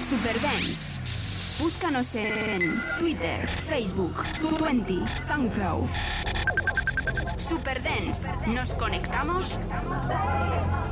Superdance. Búscanos en Twitter, Facebook, Twenty, SoundCloud. Superdance. Nos conectamos